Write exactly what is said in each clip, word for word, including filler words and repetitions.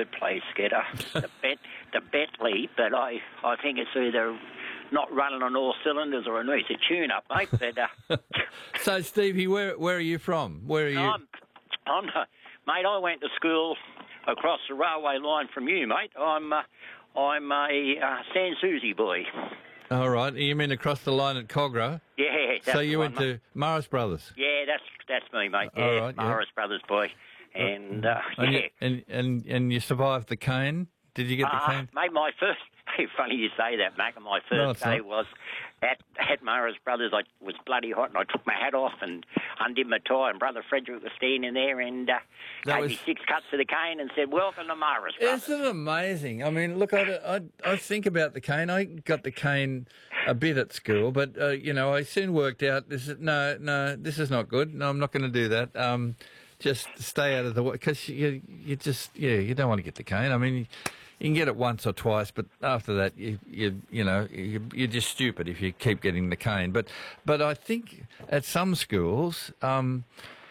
favourite place, Getter. the Bet, the Bentley, but I, I think it's either not running on all cylinders or it needs a tune-up, mate. But, uh, so, Stevie, where where are you from? Where are you? I'm, I'm, uh, mate, I went to school across the railway line from you, mate. I'm, uh, I'm a uh, San Susie boy. All right. You mean across the line at Cogra? Yeah. That's so you one, went mate. to Morris Brothers? Yeah, that's that's me, mate. Yeah, All right, Morris yeah. Brothers boy. And, uh, and yeah. You, and, and, and you survived the cane? Did you get the uh, cane? Mate, my first... Funny you say that, Mac. My first No, day not. was at, at Morris Brothers. I was bloody hot and I took my hat off and undid my tie, and Brother Frederick was standing there and uh, That gave was- me six cuts of the cane and said, "Welcome to Morris Brothers." Isn't it amazing? I mean, look, I, I, I think about the cane. I got the cane a bit at school, but, uh, you know, I soon worked out, this is no, no, this is not good. No, I'm not going to do that. Um, just stay out of the way, because you, you just, yeah, you don't want to get the cane. I mean, you can get it once or twice, but after that, you you, you know, you, you're just stupid if you keep getting the cane. But but I think at some schools, um,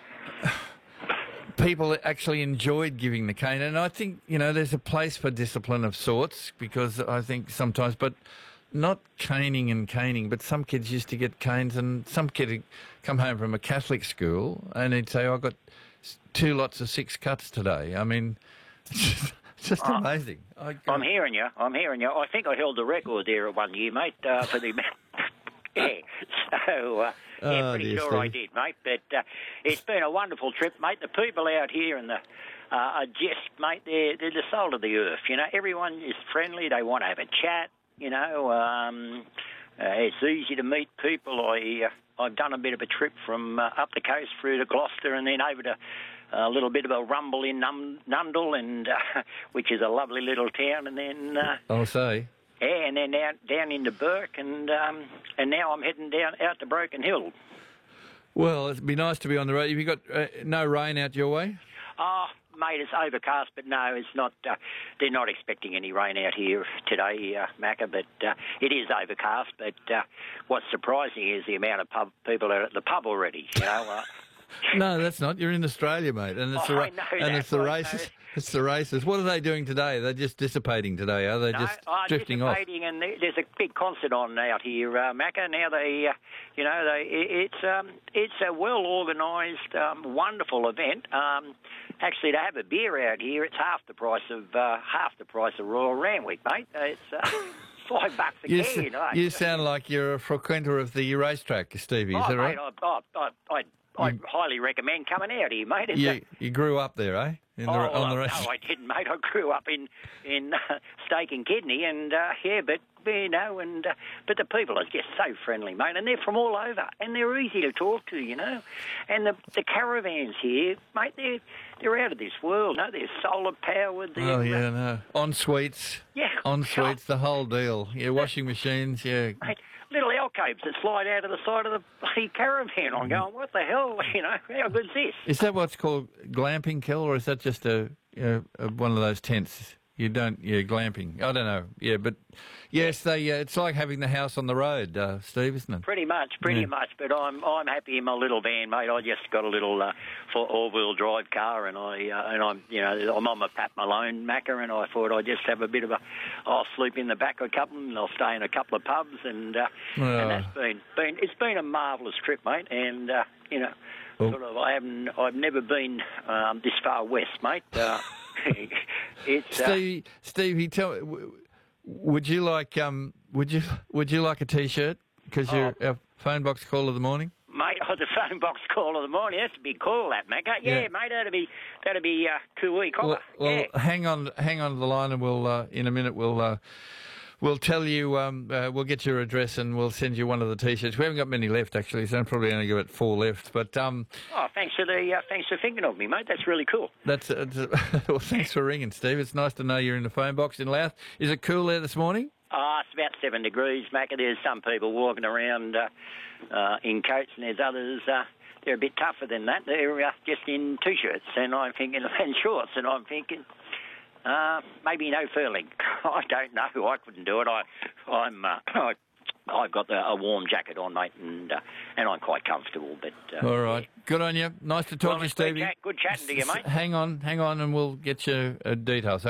people actually enjoyed giving the cane, and I think, you know, there's a place for discipline of sorts, because I think sometimes, but not caning and caning, but some kids used to get canes, and some kid would come home from a Catholic school and he'd say, "I got two lots of six cuts today." I mean, it's just Oh. amazing. I, I'm hearing you. I'm hearing you. I think I held the record there at one year, mate, uh, for the... Yeah, so, uh, yeah, Oh, pretty dear, sure I Steve. did, mate. But uh, it's been a wonderful trip, mate. The people out here and the uh, are just, mate, they're, they're the soul of the earth. You know, everyone is friendly. They want to have a chat, you know. Um, uh, it's easy to meet people. I, uh, I've done a bit of a trip from uh, up the coast through to Gloucester and then over to a little bit of a rumble in Num- Nundle, and uh, which is a lovely little town, and then... Uh, I'll say. Yeah, and then down, down into Burke, and um, and now I'm heading down out to Broken Hill. Well, it'd be nice to be on the road. Have you got uh, no rain out your way? Oh, mate, it's overcast, but no, it's not. Uh, they're not expecting any rain out here today, uh, Macca, but uh, it is overcast. But uh, what's surprising is the amount of pub people are at the pub already, you know. Uh, No, that's not. You're in Australia, mate, and it's Oh, the I know and that, it's the I know. races. It's the races. What are they doing today? They're just dissipating today, are they? No, just uh, drifting off. dissipating, and there- there's a big concert on out here, uh, Macca. Now they, uh, you know, they it- it's um, it's a well organised, um, wonderful event. Um, actually, to have a beer out here, it's half the price of uh, half the price of Royal Randwick, mate. It's uh, five bucks a You, can. s- eh? you sound like you're a frequenter of the racetrack, Stevie. Is oh, that right? mate, I, I, I, I, I highly recommend coming out here, mate. It's a- You you grew up there, eh? In the, Oh, on the well, race. no, I didn't, mate. I grew up in in uh, steak and kidney, and uh, yeah, but you know, and uh, but the people are just so friendly, mate, and they're from all over, and they're easy to talk to, you know, and the the caravans here, mate, they're they're out of this world. No, they're solar powered. They're, Oh yeah, uh, no. En suites. Yeah. En suites, the whole deal. Yeah, washing machines. Yeah. Mate, little alcoves that slide out of the side of the bloody caravan. I'm going, what the hell? You know, how good's this? Is that what's called glamping, Kel, or is that just a, you know, a one of those tents? You don't, yeah, glamping. I don't know. Yeah, but yes, they. Uh, it's like having the house on the road, uh, Steve, isn't it? Pretty much, pretty Yeah. much. But I'm I'm happy in my little van, mate. I just got a little uh, for all-wheel drive car, and I uh, and I'm you know I'm on my Pat Malone Macca, and I thought I'd just have a bit of a. I'll sleep in the back of a couple, and I'll stay in a couple of pubs, and uh, Oh. and that's been been it's been a marvellous trip, mate. And uh, you know, Oh. sort of I haven't I've never been um, this far west, mate. Uh, it's uh, Steve, Stevie, tell me, w- would you like um, would you would you like a T-shirt because you're Oh. our phone box call of the morning? Mate, oh, the phone box call of the morning. That's a big call, that, Macca. Yeah, Yeah. mate, that'd be that'd be uh, cooey Well, copper. well yeah. hang on, hang on to the line, and we'll uh, in a minute we'll uh, we'll tell you. Um, uh, we'll get your address and we'll send you one of the T-shirts. We haven't got many left actually, so I'm probably only got four left. But um, Oh, thanks for the uh, thanks for thinking of me, mate. That's really cool. that's uh, it's, well, thanks for ringing, Steve. It's nice to know you're in the phone box in Louth. Is it cool there this morning? Ah, it's about seven degrees, Macca. There's some people walking around uh, uh, in coats, and there's others. Uh, they're a bit tougher than that. They're uh, just in t-shirts, and I'm thinking and shorts, and I'm thinking. Uh, maybe no furling. I don't know. I couldn't do it. I, I'm. Uh, I, I've got the, a warm jacket on, mate, and uh, and I'm quite comfortable. But uh, All right, good on you. Nice to talk well, to you, it's good Stevie. chat- good chatting to you, mate. Hang on, hang on, and we'll get you uh, details.